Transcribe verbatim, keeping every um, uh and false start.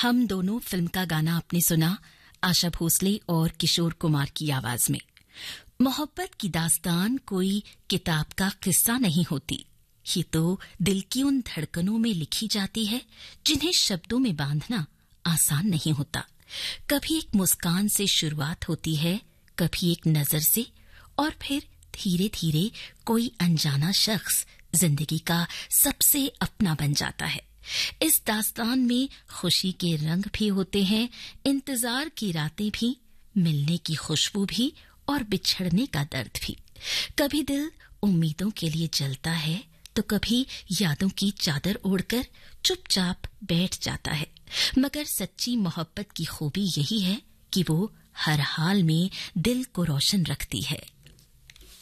हम दोनों फिल्म का गाना आपने सुना आशा भोसले और किशोर कुमार की आवाज में। मोहब्बत की दास्तान कोई किताब का किस्सा नहीं होती, ये तो दिल की उन धड़कनों में लिखी जाती है जिन्हें शब्दों में बांधना आसान नहीं होता। कभी एक मुस्कान से शुरुआत होती है, कभी एक नजर से, और फिर धीरे धीरे कोई अनजाना शख्स जिंदगी का सबसे अपना बन जाता है। इस दास्तान में खुशी के रंग भी होते हैं, इंतजार की रातें भी, मिलने की खुशबू भी और बिछड़ने का दर्द भी। कभी दिल उम्मीदों के लिए जलता है तो कभी यादों की चादर ओढ़कर चुपचाप बैठ जाता है। मगर सच्ची मोहब्बत की खूबी यही है कि वो हर हाल में दिल को रोशन रखती है।